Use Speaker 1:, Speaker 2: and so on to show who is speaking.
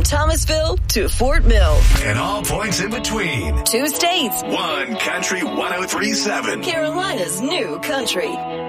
Speaker 1: Thomasville to Fort Mill.
Speaker 2: And all points in between.
Speaker 1: 2 states.
Speaker 2: One Country 103.7.
Speaker 1: Carolina's new country.